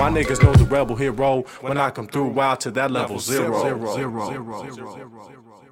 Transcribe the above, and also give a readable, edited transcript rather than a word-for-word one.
My niggas know the rebel hero when I come through wild to that level zero.